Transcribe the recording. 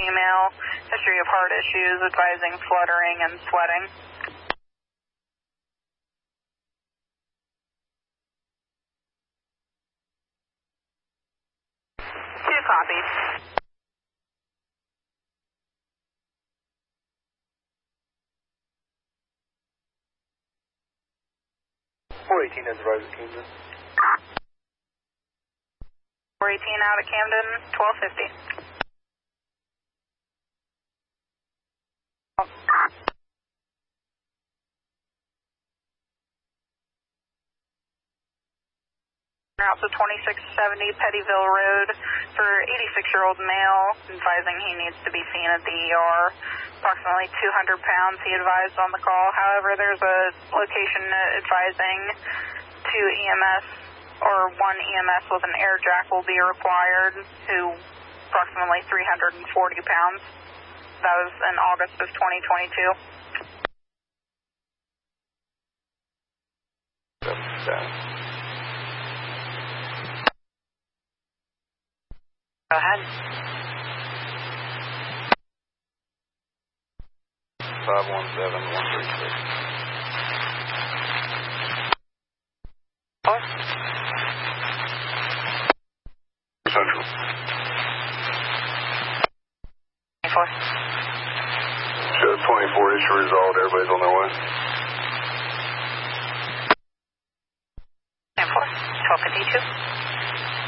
female, history of heart issues, advising fluttering and sweating. 2 copies. .418 has arrived at Camden. 418 out of Camden, 1250. Out to 2670 Pettyville Road for 86-year-old male, advising he needs to be seen at the ER. Approximately 200 pounds, he advised on the call. However, there's a location advising 2 EMS or 1 EMS with an air jack will be required, who approximately 340 pounds. That was in August of 2022. Go ahead. 517136. Four. Central. 24. Show 24 issue resolved. Everybody's on their way. 10-4. 1252.